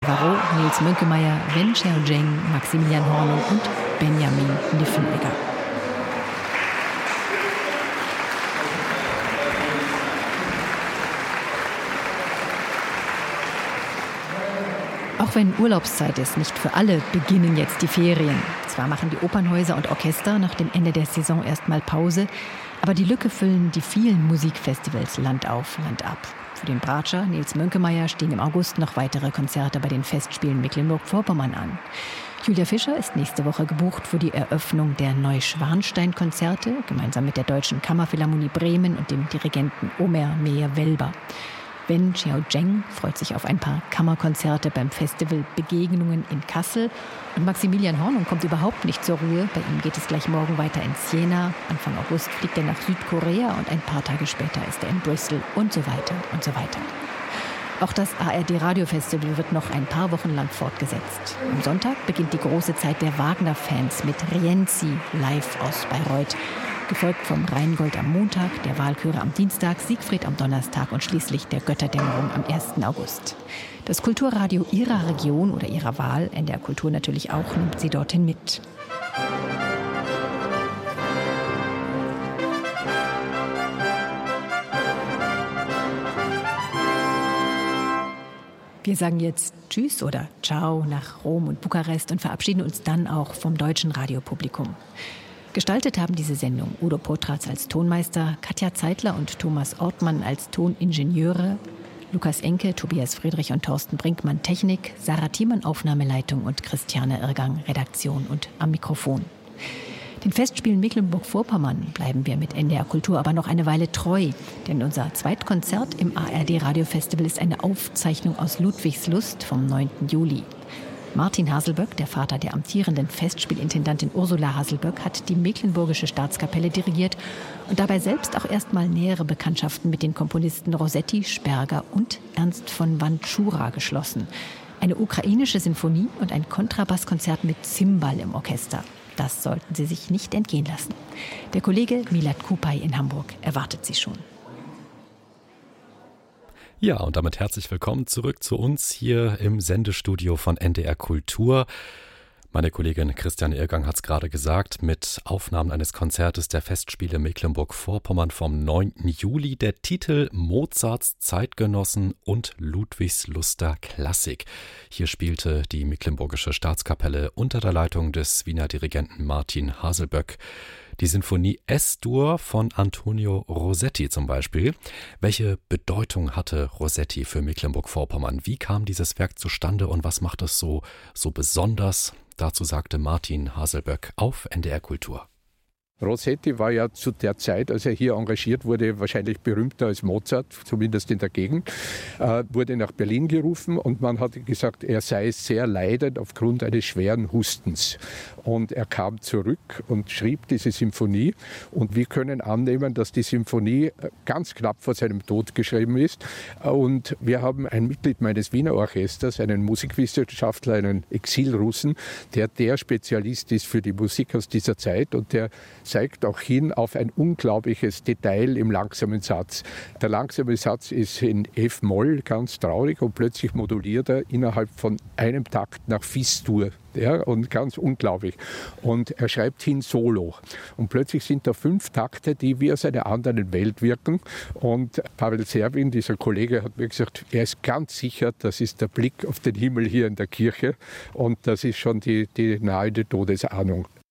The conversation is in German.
Varro, Nils Mönkemeyer, Wen Xiaozheng, Maximilian Hornung und Benjamin Niffenegger. Auch wenn Urlaubszeit ist, nicht für alle beginnen jetzt die Ferien. Zwar machen die Opernhäuser und Orchester nach dem Ende der Saison erstmal Pause, aber die Lücke füllen die vielen Musikfestivals Land auf, Land ab. Für den Bratscher Nils Mönkemeyer stehen im August noch weitere Konzerte bei den Festspielen Mecklenburg-Vorpommern an. Julia Fischer ist nächste Woche gebucht für die Eröffnung der Neuschwanstein-Konzerte, gemeinsam mit der Deutschen Kammerphilharmonie Bremen und dem Dirigenten Omer Meyer-Welber. Wen Xiaozheng freut sich auf ein paar Kammerkonzerte beim Festival Begegnungen in Kassel. Und Maximilian Hornung kommt überhaupt nicht zur Ruhe. Bei ihm geht es gleich morgen weiter in Siena. Anfang August fliegt er nach Südkorea und ein paar Tage später ist er in Bristol und so weiter und so weiter. Auch das ARD-Radio-Festival wird noch ein paar Wochen lang fortgesetzt. Am Sonntag beginnt die große Zeit der Wagner-Fans mit Rienzi live aus Bayreuth. Gefolgt vom Rheingold am Montag, der Walküre am Dienstag, Siegfried am Donnerstag und schließlich der Götterdämmerung am 1. August. Das Kulturradio Ihrer Region oder Ihrer Wahl, NDR Kultur natürlich auch, nimmt Sie dorthin mit. Wir sagen jetzt Tschüss oder Ciao nach Rom und Bukarest und verabschieden uns dann auch vom deutschen Radiopublikum. Gestaltet haben diese Sendung Udo Potratz als Tonmeister, Katja Zeitler und Thomas Ortmann als Toningenieure, Lukas Enke, Tobias Friedrich und Thorsten Brinkmann Technik, Sarah Thiemann Aufnahmeleitung und Christiane Irgang Redaktion und am Mikrofon. Den Festspielen Mecklenburg-Vorpommern bleiben wir mit NDR Kultur aber noch eine Weile treu, denn unser Zweitkonzert im ARD-Radio-Festival ist eine Aufzeichnung aus Ludwigslust vom 9. Juli. Martin Haselböck, der Vater der amtierenden Festspielintendantin Ursula Haselböck, hat die Mecklenburgische Staatskapelle dirigiert und dabei selbst auch erstmal nähere Bekanntschaften mit den Komponisten Rossetti, Sperger und Ernst von Wantschura geschlossen. Eine ukrainische Sinfonie und ein Kontrabasskonzert mit Zimbal im Orchester. Das sollten Sie sich nicht entgehen lassen. Der Kollege Milad Kupay in Hamburg erwartet Sie schon. Ja, und damit herzlich willkommen zurück zu uns hier im Sendestudio von NDR Kultur. Meine Kollegin Christiane Irgang hat es gerade gesagt, mit Aufnahmen eines Konzertes der Festspiele Mecklenburg-Vorpommern vom 9. Juli. Der Titel Mozarts Zeitgenossen und Ludwigsluster Klassik. Hier spielte die Mecklenburgische Staatskapelle unter der Leitung des Wiener Dirigenten Martin Haselböck die Sinfonie S-Dur von Antonio Rossetti zum Beispiel. Welche Bedeutung hatte Rossetti für Mecklenburg-Vorpommern? Wie kam dieses Werk zustande und was macht es so besonders? Dazu sagte Martin Haselböck auf NDR Kultur. Rossetti war ja zu der Zeit, als er hier engagiert wurde, wahrscheinlich berühmter als Mozart, zumindest in der Gegend, wurde nach Berlin gerufen und man hat gesagt, er sei sehr leidend aufgrund eines schweren Hustens. Und er kam zurück und schrieb diese Symphonie und wir können annehmen, dass die Symphonie ganz knapp vor seinem Tod geschrieben ist. Und wir haben ein Mitglied meines Wiener Orchesters, einen Musikwissenschaftler, einen Exilrussen, der Spezialist ist für die Musik aus dieser Zeit und der zeigt auch hin auf ein unglaubliches Detail im langsamen Satz. Der langsame Satz ist in F-Moll, ganz traurig, und plötzlich moduliert er innerhalb von einem Takt nach Fis-Dur. Ja, und ganz unglaublich. Und er schreibt hin Solo. Und plötzlich sind da 5 Takte, die wie aus einer anderen Welt wirken. Und Pavel Servin, dieser Kollege, hat mir gesagt, er ist ganz sicher, das ist der Blick auf den Himmel hier in der Kirche. Und das ist schon die nahende Todesahnung.